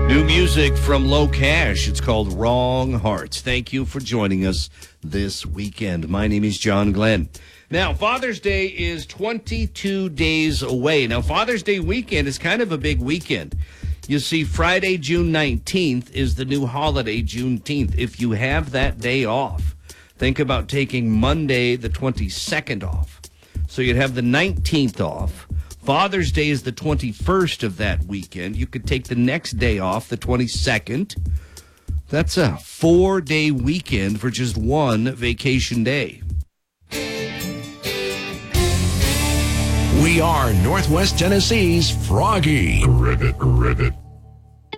New music from Low Cash. It's called Wrong Hearts. Thank you for joining us this weekend. My name is John Glenn. Now, Father's Day is 22 days away. Now, Father's Day weekend is kind of a big weekend. You see, Friday, June 19th is the new holiday, Juneteenth. If you have that day off, think about taking Monday, the 22nd off. So you'd have the 19th off. Father's Day is the 21st of that weekend. You could take the next day off, the 22nd. That's a 4-day weekend for just one vacation day. We are Northwest Tennessee's Froggy. Ribbit.